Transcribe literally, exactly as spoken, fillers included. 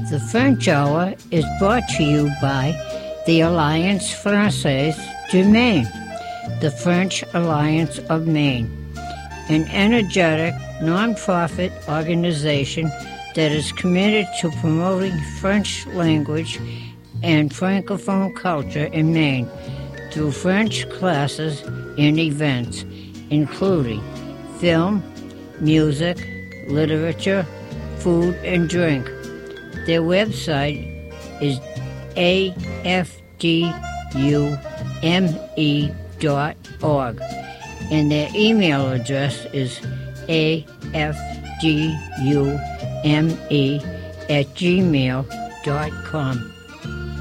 The French Hour is brought to you by the Alliance Française du Maine, the French Alliance of Maine, an energetic, non-profit organization that is committed to promoting French language and Francophone culture in Maine through French classes and events, including film, music, literature, food, and drink. Their website is A F D U M E dot org, and their email address is A F D U M E at gmail dot com.